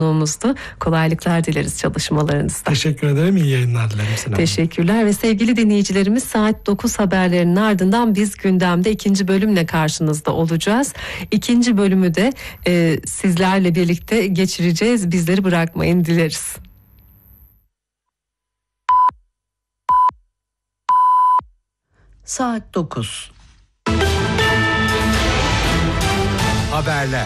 konuğumuzdu. Kolaylıklar dileriz çalışmalarınızda. Teşekkür ederim. İyi yayınlar dilerim Sinem. Teşekkürler ve sevgili dinleyicilerimiz, saat 9 haberlerinin ardından biz gündemde ikinci bölümle karşınızda olacağız. İkinci bölümü de sizlerle birlikte geçireceğiz. Bizleri bırakmayın dileriz. Saat 9. Haberler.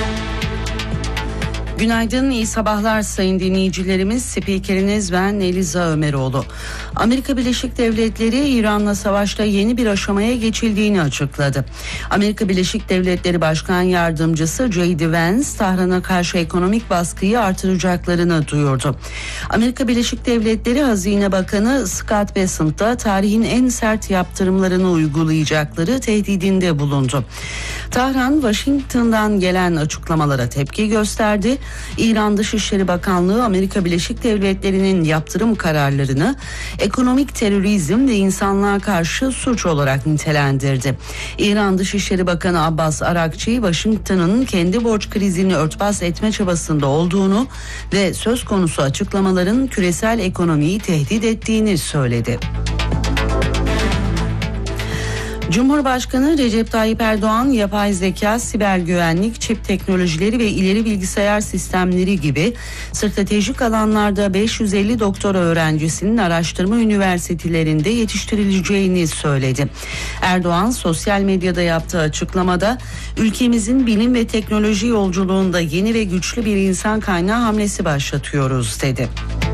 Günaydın, iyi sabahlar sayın dinleyicilerimiz. Spikeriniz ben Eliza Ömeroğlu. Amerika Birleşik Devletleri İran'la savaşta yeni bir aşamaya geçildiğini açıkladı. Amerika Birleşik Devletleri Başkan Yardımcısı J.D. Vance, Tahran'a karşı ekonomik baskıyı artıracaklarını duyurdu. Amerika Birleşik Devletleri Hazine Bakanı Scott Bessent da tarihin en sert yaptırımlarını uygulayacakları tehdidinde bulundu. Tahran, Washington'dan gelen açıklamalara tepki gösterdi. İran Dışişleri Bakanlığı Amerika Birleşik Devletleri'nin yaptırım kararlarını ekonomik terörizm ve insanlığa karşı suç olarak nitelendirdi. İran Dışişleri Bakanı Abbas Arakçı, Washington'ın kendi borç krizini örtbas etme çabasında olduğunu ve söz konusu açıklamaların küresel ekonomiyi tehdit ettiğini söyledi. Cumhurbaşkanı Recep Tayyip Erdoğan, yapay zeka, siber güvenlik, çip teknolojileri ve ileri bilgisayar sistemleri gibi stratejik alanlarda 550 doktora öğrencisinin araştırma üniversitelerinde yetiştirileceğini söyledi. Erdoğan, sosyal medyada yaptığı açıklamada, ülkemizin bilim ve teknoloji yolculuğunda yeni ve güçlü bir insan kaynağı hamlesi başlatıyoruz dedi.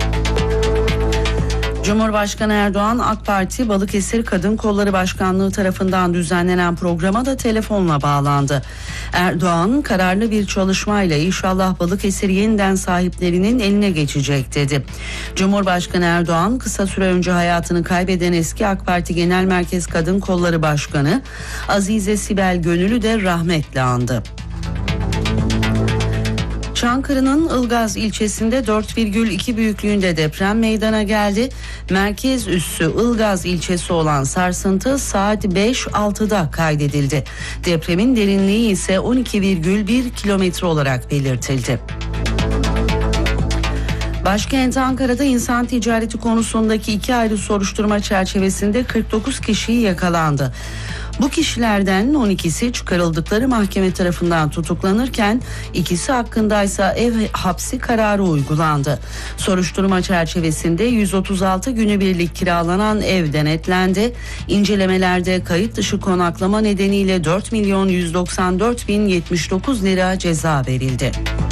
Cumhurbaşkanı Erdoğan, AK Parti Balıkesir Kadın Kolları Başkanlığı tarafından düzenlenen programa da telefonla bağlandı. Erdoğan, kararlı bir çalışmayla inşallah Balıkesir yeniden sahiplerinin eline geçecek dedi. Cumhurbaşkanı Erdoğan, kısa süre önce hayatını kaybeden eski AK Parti Genel Merkez Kadın Kolları Başkanı Azize Sibel Gönül'ü de rahmetle andı. Çankırı'nın Ilgaz ilçesinde 4,2 büyüklüğünde deprem meydana geldi. Merkez üssü Ilgaz ilçesi olan sarsıntı saat 5.06'da kaydedildi. Depremin derinliği ise 12,1 kilometre olarak belirtildi. Başkent Ankara'da insan ticareti konusundaki 2 ayrı soruşturma çerçevesinde 49 kişiyi yakalandı. Bu kişilerden 12'si çıkarıldıkları mahkeme tarafından tutuklanırken ikisi hakkındaysa ev hapsi kararı uygulandı. Soruşturma çerçevesinde 136 günübirlik kiralanan ev denetlendi. İncelemelerde kayıt dışı konaklama nedeniyle 4.194.079 lira ceza verildi.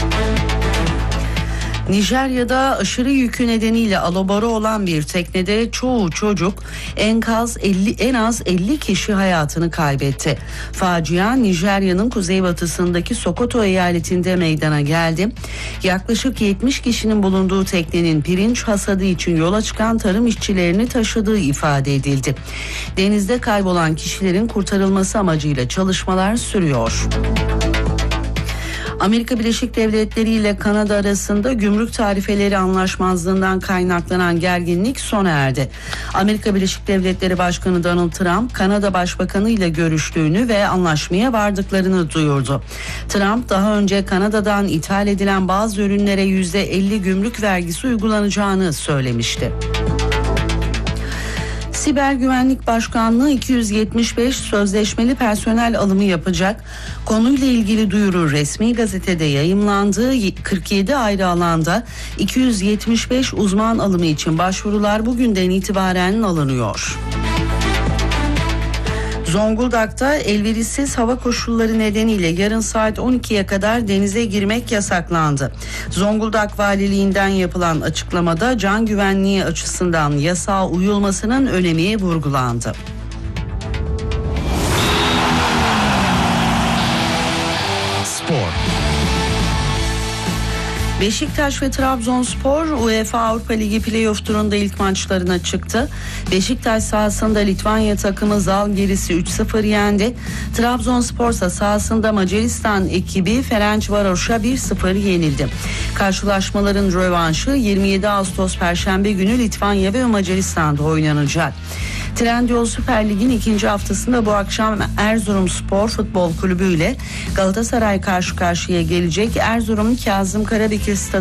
Nijerya'da aşırı yükü nedeniyle alabora olan bir teknede çoğu çocuk, en az 50 kişi hayatını kaybetti. Facia Nijerya'nın kuzeybatısındaki Sokoto eyaletinde meydana geldi. Yaklaşık 70 kişinin bulunduğu teknenin pirinç hasadı için yola çıkan tarım işçilerini taşıdığı ifade edildi. Denizde kaybolan kişilerin kurtarılması amacıyla çalışmalar sürüyor. Amerika Birleşik Devletleri ile Kanada arasında gümrük tarifeleri anlaşmazlığından kaynaklanan gerginlik sona erdi. Amerika Birleşik Devletleri Başkanı Donald Trump, Kanada Başbakanı ile görüştüğünü ve anlaşmaya vardıklarını duyurdu. Trump, daha önce Kanada'dan ithal edilen bazı ürünlere %50 gümrük vergisi uygulanacağını söylemişti. Siber Güvenlik Başkanlığı 275 sözleşmeli personel alımı yapacak. Konuyla ilgili duyuru resmi gazetede yayımlandı. 47 ayrı alanda 275 uzman alımı için başvurular bugünden itibaren alınıyor. Zonguldak'ta elverişsiz hava koşulları nedeniyle yarın saat 12'ye kadar denize girmek yasaklandı. Zonguldak Valiliğinden yapılan açıklamada can güvenliği açısından yasağa uyulmasının önemi vurgulandı. Spor. Beşiktaş ve Trabzonspor UEFA Avrupa Ligi Playoff turunda ilk maçlarına çıktı. Beşiktaş sahasında Litvanya takımı Zalgiris'i 3-0 yendi. Trabzonspor ise sahasında Macaristan ekibi Ferencvaros'a 1-0 yenildi. Karşılaşmaların rövanşı 27 Ağustos Perşembe günü Litvanya ve Macaristan'da oynanacak. Trendyol Süper Lig'in ikinci haftasında bu akşam Erzurumspor Futbol Kulübü ile Galatasaray karşı karşıya gelecek. Erzurum Kazım Karabekir Stadı